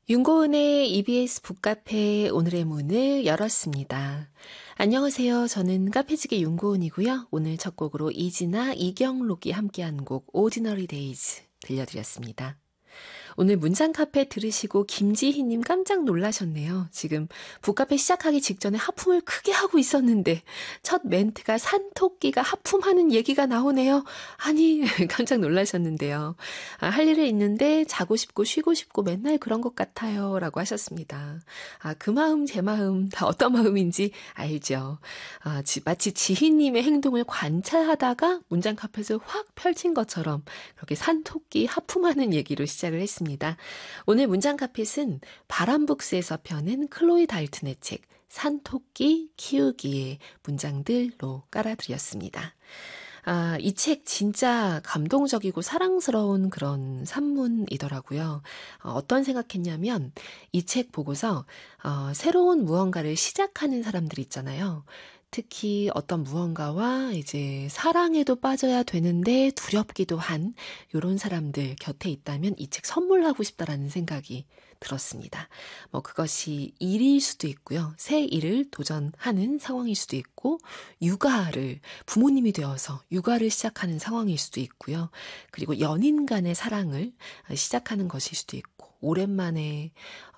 윤고은의 EBS 북카페 오늘의 문을 열었습니다. 안녕하세요. 저는 카페지기 윤고은이고요. 오늘 첫 곡으로 이진아, 이경록이 함께한 곡 Ordinary Days 들려드렸습니다. 오늘 문장카페 들으시고 김지희님 깜짝 놀라셨네요. 지금 북카페 시작하기 직전에 하품을 크게 하고 있었는데 첫 멘트가 산토끼가 하품하는 얘기가 나오네요. 아니 깜짝 놀라셨는데요. 할 일이 있는데 자고 싶고 쉬고 싶고 맨날 그런 것 같아요 라고 하셨습니다. 그 마음 제 마음 다 어떤 마음인지 알죠. 마치 지희님의 행동을 관찰하다가 문장카페에서 확 펼친 것처럼 그렇게 산토끼 하품하는 얘기로 시작을 했습니다. 오늘 문장 카펫은 바람북스에서 펴낸 클로이 달튼의 책 산토끼 키우기의 문장들로 깔아드렸습니다. 이 책 진짜 감동적이고 사랑스러운 그런 산문이더라고요. 어떤 생각했냐면 이 책 보고서 새로운 무언가를 시작하는 사람들 있잖아요. 특히 어떤 무언가와 이제 사랑에도 빠져야 되는데 두렵기도 한 이런 사람들 곁에 있다면 이 책 선물하고 싶다라는 생각이 들었습니다. 그것이 일일 수도 있고요. 새 일을 도전하는 상황일 수도 있고 육아를 부모님이 되어서 육아를 시작하는 상황일 수도 있고요. 그리고 연인 간의 사랑을 시작하는 것일 수도 있고 오랜만에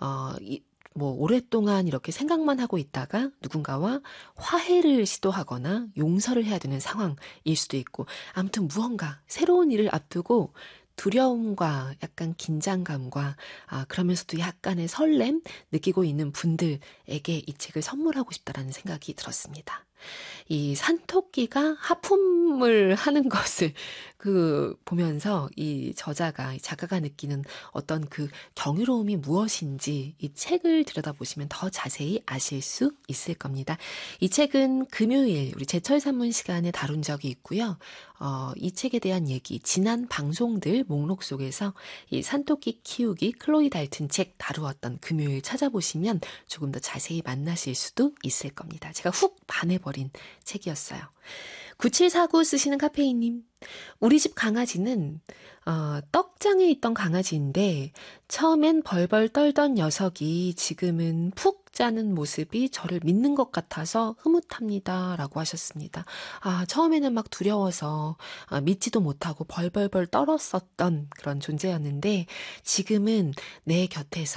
오랫동안 이렇게 생각만 하고 있다가 누군가와 화해를 시도하거나 용서를 해야 되는 상황일 수도 있고 아무튼 무언가 새로운 일을 앞두고 두려움과 약간 긴장감과 그러면서도 약간의 설렘 느끼고 있는 분들에게 이 책을 선물하고 싶다라는 생각이 들었습니다. 이 산토끼가 하품을 하는 것을 보면서 이 작가가 느끼는 어떤 그 경이로움이 무엇인지 이 책을 들여다보시면 더 자세히 아실 수 있을 겁니다. 이 책은 금요일 우리 제철 산문 시간에 다룬 적이 있고요. 이 책에 대한 얘기, 지난 방송들 목록 속에서 이 산토끼 키우기 클로이 달튼 책 다루었던 금요일 찾아보시면 조금 더 자세히 만나실 수도 있을 겁니다. 제가 훅 반해버린 책이었어요. 9749 쓰시는 카페인님. 우리 집 강아지는 떡장에 있던 강아지인데 처음엔 벌벌 떨던 녀석이 지금은 푹 자는 모습이 저를 믿는 것 같아서 흐뭇합니다 라고 하셨습니다. 처음에는 막 두려워서 믿지도 못하고 벌벌벌 떨었었던 그런 존재였는데 지금은 내 곁에서